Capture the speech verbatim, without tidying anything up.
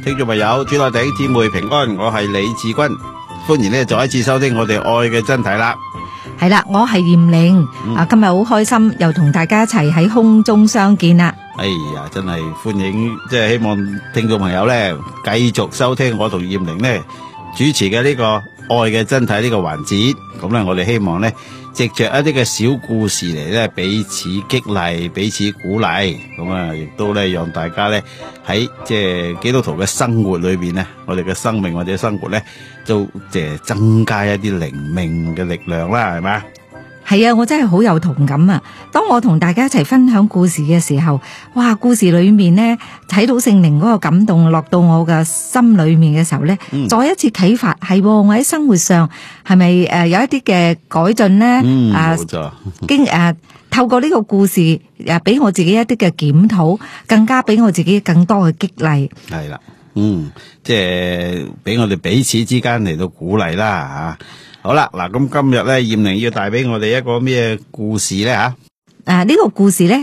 聽眾朋友，主內弟兄姊妹平安，我係李志君，歡迎呢再一次收聽我哋愛嘅真諦啦。 係啦，我係艷玲、嗯、啊，今日好開心，又同大家一齊喺空中相見啦。 哎呀，真係歡迎，即係希望聽眾朋友咧繼續收聽我同艷玲咧主持嘅呢個愛嘅真諦呢個環節。咁咧，我哋希望咧藉着一啲嘅小故事嚟咧彼此激勵、彼此鼓勵，咁啊，亦都咧讓大家咧喺即係基督徒嘅生活裏邊咧，我哋嘅生命或者生活咧都即係增加一啲靈命嘅力量啦，係嘛？ 係啊，我真係好有同感啊！當我同大家一齊分享故事嘅時候，哇，故事裏面呢睇到聖靈嗰個感動落到我嘅心裏面嘅時候呢、嗯、再一次啟發，係我喺生活上係咪誒有一啲嘅改進呢？ 嗯， 啊， 冇錯。 經誒、啊、透過呢個故事誒，俾我自己一啲嘅檢討，更加俾我自己更多嘅激勵。 係啦，嗯，即係俾我哋彼此之間嚟到鼓勵啦吓。好啦，嗱，咁今日咧，艷玲要帶俾我哋一個咩故事咧吓？ 誒、啊，呢、這個故事咧